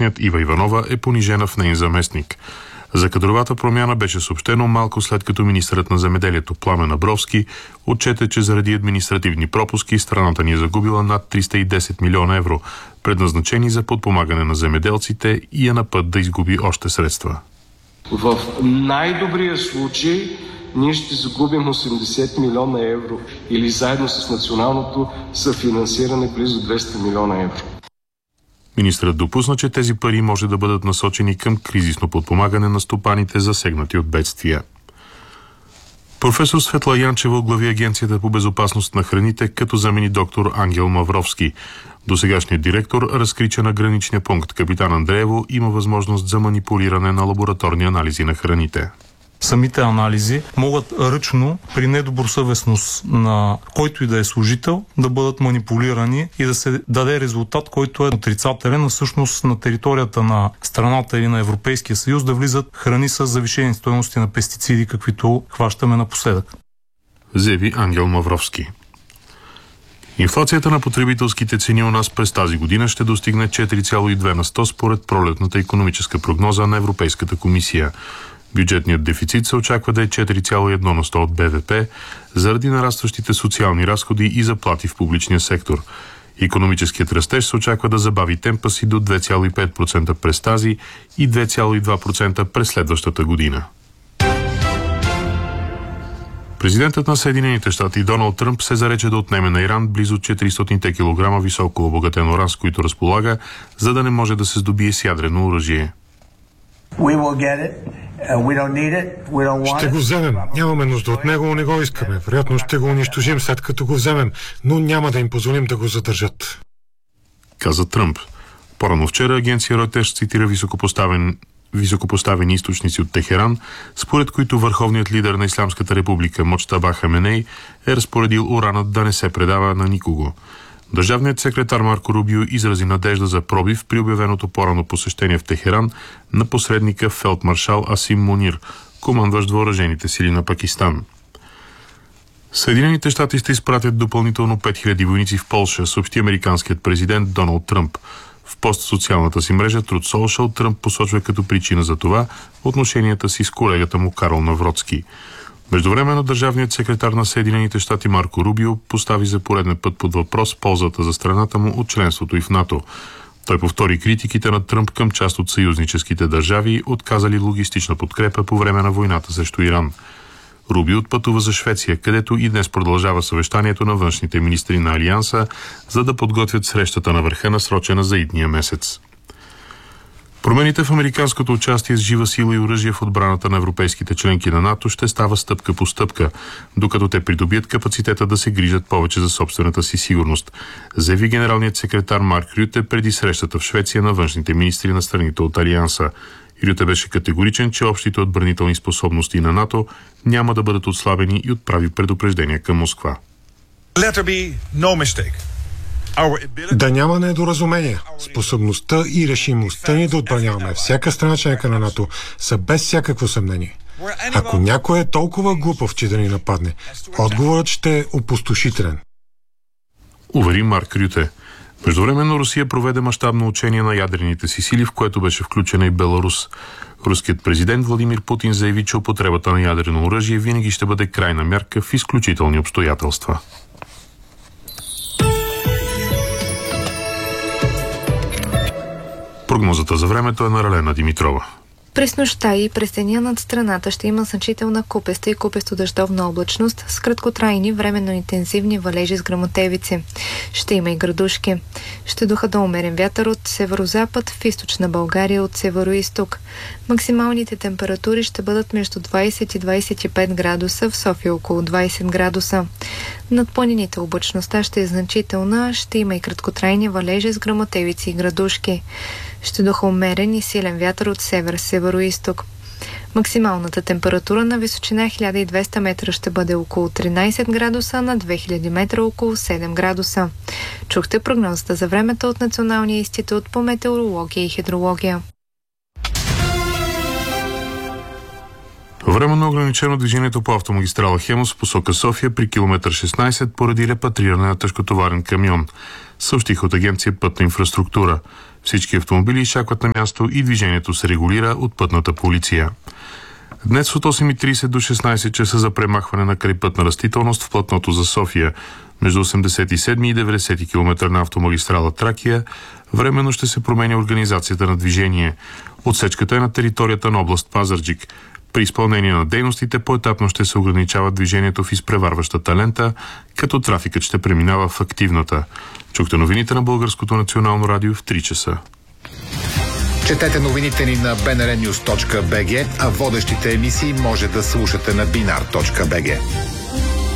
Сегашният Ива Иванова е понижена в неин заместник. За кадровата промяна беше съобщено малко след като министърът на земеделието Пламен Абровски отчете, че заради административни пропуски страната ни е загубила над 310 милиона евро, предназначени за подпомагане на земеделците, и е на път да изгуби още средства. В най-добрия случай ние ще загубим 80 милиона евро или заедно с националното съфинансиране близо 200 милиона евро. Министърът допусна, че тези пари може да бъдат насочени към кризисно подпомагане на стопаните, засегнати от бедствия. Професор Светла Янчева оглави Агенцията по безопасност на храните, като замени доктор Ангел Мавровски. Досегашният директор разкри, че на граничния пункт Капитан Андреево има възможност за манипулиране на лабораторни анализи на храните. Самите анализи могат ръчно, при недобросъвестност на който и да е служител, да бъдат манипулирани и да се даде резултат, който е отрицателен, а всъщност на територията на страната или на Европейския съюз да влизат храни с завишени стойности на пестициди, каквито хващаме напоследък. Заяви Ангел Мавровски. Инфлацията на потребителските цени у нас през тази година ще достигне 4,2 на 100 според пролетната икономическа прогноза на Европейската комисия. Бюджетният дефицит се очаква да е 4,1 на 100 от БВП заради нарастващите социални разходи и заплати в публичния сектор. Икономическият растеж се очаква да забави темпа си до 2,5% през тази и 2,2% през следващата година. Президентът на Съединените щати Доналд Тръмп се зарече да отнеме на Иран близо 400 кг високо обогатен уран, с които разполага, за да не може да се здобие с ядрено оръжие. Ще го вземем. Нямаме нужда от него, не го искаме. Вероятно ще го унищожим след като го вземем, но няма да им позволим да го задържат, каза Тръмп. По-рано вчера агенция Reuters цитира високопоставени източници от Техеран, според които върховният лидер на Ислямската република Моджтаба Хаменей е разпоредил уранът да не се предава на никого. Държавният секретар Марко Рубио изрази надежда за пробив при обявеното по-рано посещение в Техеран на посредника фелдмаршал Асим Мунир, командващ въоръжените сили на Пакистан. Съединените щати ще изпратят допълнително 5000 войници в Полша, съобщи американският президент Доналд Тръмп. В пост в социалната си мрежа Truth Social Тръмп посочва като причина за това отношенията си с колегата му Карл Навроцки. Междувременно държавният секретар на Съединените щати Марко Рубио постави за пореден път под въпрос ползата за страната му от членството и в НАТО. Той повтори критиките на Тръмп към част от съюзническите държави, отказали логистична подкрепа по време на войната срещу Иран. Рубио отпътува за Швеция, където и днес продължава съвещанието на външните министри на Алианса, за да подготвят срещата на върха, насрочена за идния месец. Промените в американското участие с жива сила и оръжие в отбраната на европейските членки на НАТО ще става стъпка по стъпка, докато те придобият капацитета да се грижат повече за собствената си сигурност, заяви генералният секретар Марк Рюте преди срещата в Швеция на външните министри на страните от Алианса. Рюте беше категоричен, че общите отбранителни способности на НАТО няма да бъдат отслабени и отправи предупреждения към Москва. Да няма недоразумения. Способността и решимостта ни да отбраняваме всяка страна членка на НАТО са без всякакво съмнение. Ако някой е толкова глупав, че да ни нападне, отговорът ще е опустошителен, увери Марк Рюте. Междувременно Русия проведе мащабно учение на ядрените си сили, в което беше включена и Беларус. Руският президент Владимир Путин заяви, че употребата на ядрено оръжие винаги ще бъде крайна мярка в изключителни обстоятелства. Прогнозата за времето е на Ралена Димитрова. През нощта и през деня над страната ще има значителна купеста и купесто-дъждовна облачност с краткотрайни, временно интензивни валежи с гръмотевици. Ще има и градушки. Ще духа до умерен вятър от северозапад в източна България от североизток. Максималните температури ще бъдат между 20 и 25 градуса, в София около 20 градуса. Над планините облачността ще е значителна, ще има и краткотрайни валежи с гръмотевици и градушки. Ще духа умерен и силен вятър от север-североизток. Максималната температура на височина 1200 метра ще бъде около 13 градуса, на 2000 метра около 7 градуса. Чухте прогнозата за времето от Националния институт по метеорология и хидрология. Временно ограничено движението по автомагистрала Хемус в посока София при километър 16 поради репатриране на тежкотоварен камион, съобщиха от агенция Пътна инфраструктура. Всички автомобили изчакват на място и движението се регулира от пътната полиция. Днес от 8:30 до 16 часа за премахване на крайпътна растителност в платното за София между 87 и 90 км на автомагистрала Тракия временно ще се променя организацията на движение. Отсечката е на територията на област Пазарджик. При изпълнение на дейностите поетапно ще се ограничава движението в изпреварващата лента, като трафикът ще преминава в активната. Чухте новините на Българското национално радио в 3 часа. Четете новините ни на bnrnews.bg, а водещите емисии може да слушате на binar.bg.